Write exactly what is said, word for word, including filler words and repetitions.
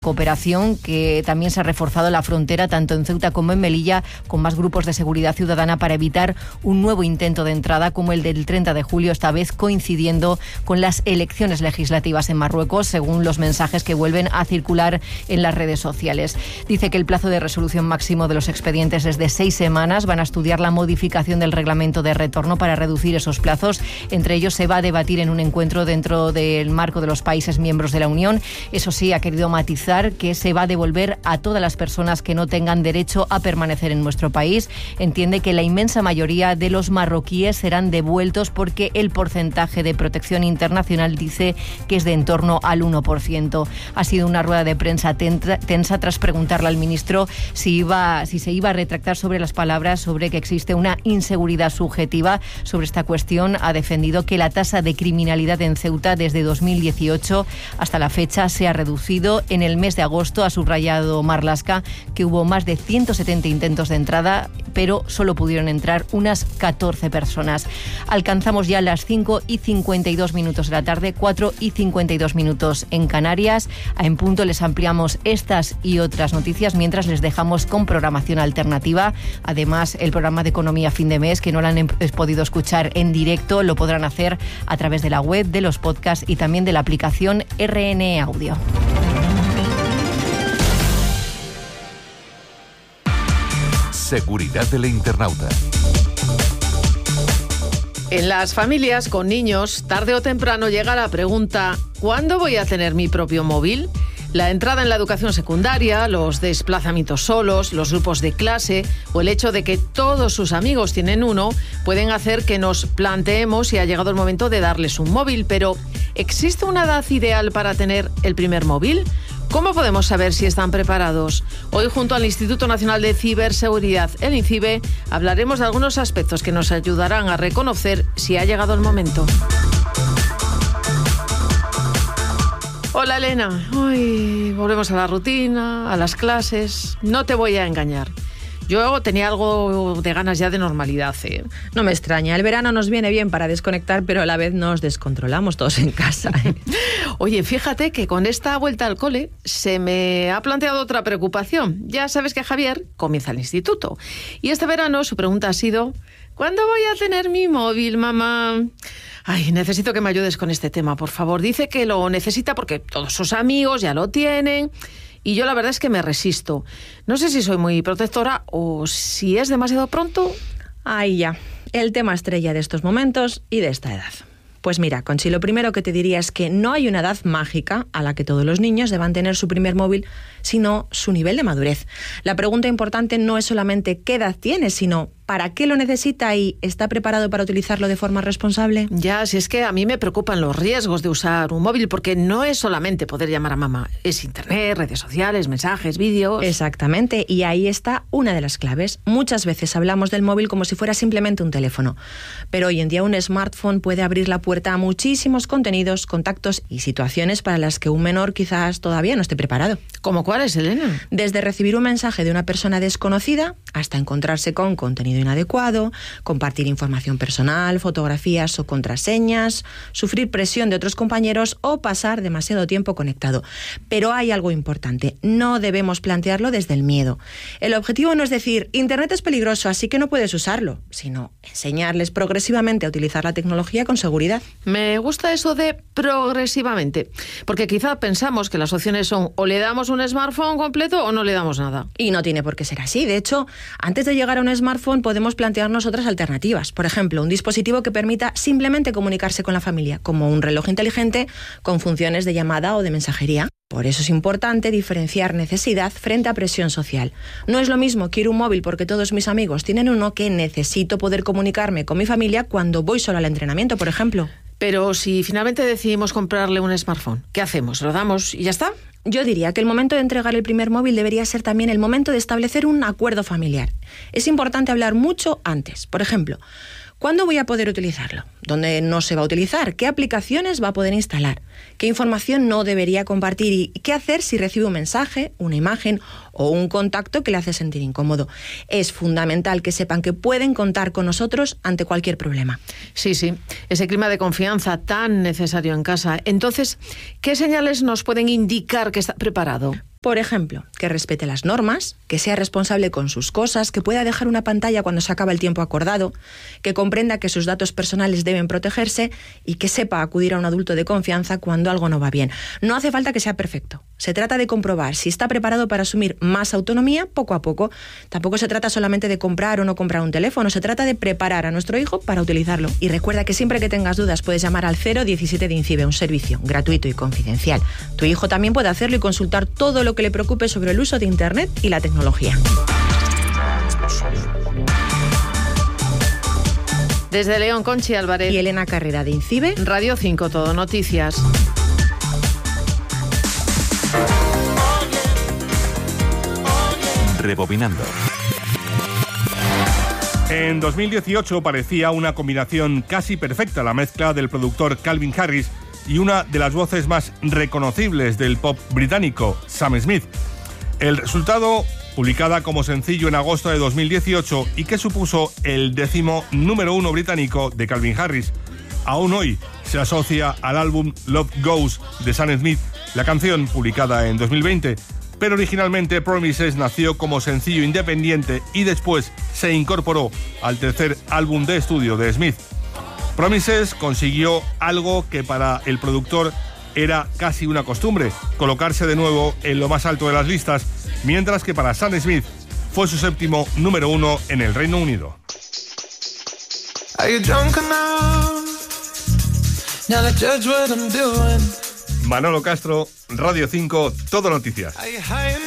cooperación, que también se ha reforzado la frontera tanto en Ceuta como en Melilla, con más grupos de seguridad ciudadana para evitar un nuevo intento de entrada como el del treinta de julio, esta vez coincidiendo con las elecciones legislativas en Marruecos, según los mensajes que vuelven a circular en las redes sociales. Dice que el plazo de resolución máximo de los expedientes es de seis semanas. Van a estudiar la modificación del reglamento de retorno para reducir esos plazos. Entre ellos se va a debatir en un encuentro dentro del marco de los países miembros de la Unión. Eso sí, ha querido matizar que se va a devolver a todas las personas que no tengan derecho a permanecer en nuestro país. Entiende que la inmensa mayoría de los marroquíes serán devueltos porque el porcentaje de protección internacional dice que es de en torno al uno por ciento. Ha sido una rueda de prensa tensa tras preguntarle al ministro si, iba, si se iba a retractar sobre las palabras sobre que existe una inseguridad subjetiva. Sobre esta cuestión ha defendido que la tasa de criminalidad en Ceuta desde dos mil dieciocho hasta la fecha se ha reducido. En el mes de agosto ha subrayado Marlaska que hubo más de ciento setenta intentos de entrada, pero solo pudieron entrar unas catorce personas. Alcanzamos ya las cinco y cincuenta y dos minutos de la tarde, cuatro y cincuenta y dos minutos en Canarias. En punto les ampliamos estas y otras noticias mientras les dejamos con programación alternativa. Además, el programa de Economía Fin de Mes, que no lo han podido escuchar en directo, lo podrán hacer a través de la web, de los podcasts y también de la aplicación R N E Audio. Seguridad del internauta. En las familias con niños, tarde o temprano llega la pregunta: ¿cuándo voy a tener mi propio móvil? La entrada en la educación secundaria, los desplazamientos solos, los grupos de clase o el hecho de que todos sus amigos tienen uno pueden hacer que nos planteemos si ha llegado el momento de darles un móvil. Pero, ¿existe una edad ideal para tener el primer móvil? ¿Cómo podemos saber si están preparados? Hoy, junto al Instituto Nacional de Ciberseguridad, el INCIBE, hablaremos de algunos aspectos que nos ayudarán a reconocer si ha llegado el momento. Hola, Elena. Uy, volvemos a la rutina, a las clases. No te voy a engañar. Yo tenía algo de ganas ya de normalidad, ¿eh? No me extraña. El verano nos viene bien para desconectar, pero a la vez nos descontrolamos todos en casa, ¿eh? Oye, fíjate que con esta vuelta al cole se me ha planteado otra preocupación. Ya sabes que Javier comienza el instituto. Y este verano su pregunta ha sido: ¿cuándo voy a tener mi móvil, mamá? Ay, necesito que me ayudes con este tema, por favor. Dice que lo necesita porque todos sus amigos ya lo tienen. Y yo la verdad es que me resisto. No sé si soy muy protectora o si es demasiado pronto. Ahí ya, el tema estrella de estos momentos y de esta edad. Pues mira, Conchi, lo primero que te diría es que no hay una edad mágica a la que todos los niños deban tener su primer móvil, sino su nivel de madurez. La pregunta importante no es solamente qué edad tiene, sino ¿para qué lo necesita y está preparado para utilizarlo de forma responsable? Ya, si es que a mí me preocupan los riesgos de usar un móvil, porque no es solamente poder llamar a mamá, es internet, redes sociales, mensajes, vídeos. Exactamente, y ahí está una de las claves. Muchas veces hablamos del móvil como si fuera simplemente un teléfono, pero hoy en día un smartphone puede abrir la puerta a muchísimos contenidos, contactos y situaciones para las que un menor quizás todavía no esté preparado. ¿Cómo cuáles, Elena? Desde recibir un mensaje de una persona desconocida hasta encontrarse con contenido inadecuado, compartir información personal, fotografías o contraseñas, sufrir presión de otros compañeros o pasar demasiado tiempo conectado. Pero hay algo importante: no debemos plantearlo desde el miedo. El objetivo no es decir, Internet es peligroso, así que no puedes usarlo, sino enseñarles progresivamente a utilizar la tecnología con seguridad. Me gusta eso de progresivamente, porque quizá pensamos que las opciones son o le damos un smartphone completo o no le damos nada. Y no tiene por qué ser así. De hecho, antes de llegar a un smartphone podemos plantearnos otras alternativas. Por ejemplo, un dispositivo que permita simplemente comunicarse con la familia, como un reloj inteligente con funciones de llamada o de mensajería. Por eso es importante diferenciar necesidad frente a presión social. No es lo mismo quiero un móvil porque todos mis amigos tienen uno que necesito poder comunicarme con mi familia cuando voy solo al entrenamiento, por ejemplo. Pero si finalmente decidimos comprarle un smartphone, ¿qué hacemos? ¿Lo damos y ya está? Yo diría que el momento de entregar el primer móvil debería ser también el momento de establecer un acuerdo familiar. Es importante hablar mucho antes. Por ejemplo, ¿cuándo voy a poder utilizarlo? ¿Dónde no se va a utilizar? ¿Qué aplicaciones va a poder instalar? ¿Qué información no debería compartir? ¿Y qué hacer si recibe un mensaje, una imagen o un contacto que le hace sentir incómodo? Es fundamental que sepan que pueden contar con nosotros ante cualquier problema. Sí, sí, ese clima de confianza tan necesario en casa. Entonces, ¿qué señales nos pueden indicar que está preparado? Por ejemplo, que respete las normas, que sea responsable con sus cosas, que pueda dejar una pantalla cuando se acaba el tiempo acordado, que comprenda que sus datos personales deben protegerse y que sepa acudir a un adulto de confianza cuando algo no va bien. No hace falta que sea perfecto. Se trata de comprobar si está preparado para asumir más autonomía poco a poco. Tampoco se trata solamente de comprar o no comprar un teléfono, se trata de preparar a nuestro hijo para utilizarlo. Y recuerda que siempre que tengas dudas puedes llamar al cero diecisiete de INCIBE, un servicio gratuito y confidencial. Tu hijo también puede hacerlo y consultar todo lo que le preocupe sobre el uso de Internet y la tecnología. Desde León, Conchi Álvarez Y Elena Carrera de INCIBE. Radio cinco Todo Noticias. Rebobinando. En dos mil dieciocho parecía una combinación casi perfecta la mezcla del productor Calvin Harris y una de las voces más reconocibles del pop británico, Sam Smith. El resultado, publicada como sencillo en agosto de dos mil dieciocho y que supuso el décimo número uno británico de Calvin Harris. Aún hoy se asocia al álbum Love Goes de Sam Smith, la canción publicada en dos mil veinte, pero originalmente Promises nació como sencillo independiente y después se incorporó al tercer álbum de estudio de Smith. Promises consiguió algo que para el productor era casi una costumbre, colocarse de nuevo en lo más alto de las listas, mientras que para Sam Smith fue su séptimo número uno en el Reino Unido. Manolo Castro, Radio cinco, Todo Noticias.